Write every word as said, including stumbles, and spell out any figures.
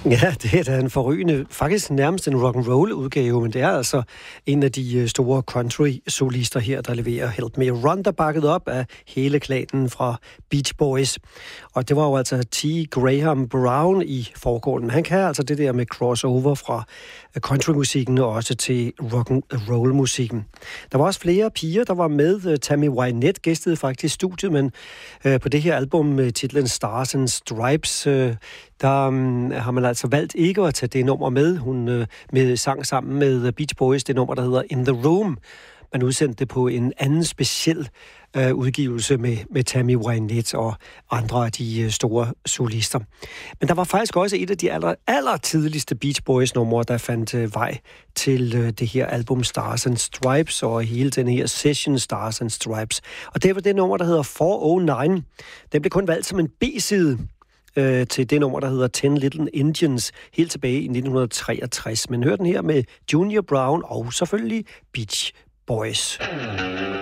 Ja, det er da en forrygende, faktisk nærmest en rock'n'roll udgave, men det er altså en af de store country-solister her, der leverer Help Me Run, der bakket op af hele klanen fra Beach Boys. Og det var jo altså T. Graham Brown i forgården. Han kan altså det der med crossover fra countrymusikken og også til rock'n'roll-musikken. Der var også flere piger, der var med. Tammy Wynette gæstede faktisk studiet, men øh, på det her album med titlen Stars and Stripes, øh, der um, har man altså valgt ikke at tage det nummer med. Hun uh, med sang sammen med Beach Boys, det nummer, der hedder In the Room. Man udsendte det på en anden speciel uh, udgivelse med, med Tammy Wynette og andre af de uh, store solister. Men der var faktisk også et af de aller, aller tidligste Beach Boys-numre, der fandt uh, vej til uh, det her album Stars and Stripes og hele den her session Stars and Stripes. Og det var det nummer, der hedder fire nul ni. Den blev kun valgt som en B-side til det nummer, der hedder Ten Little Indians, helt tilbage i nitten treogtres. Men hør den her med Junior Brown og selvfølgelig Beach Boys.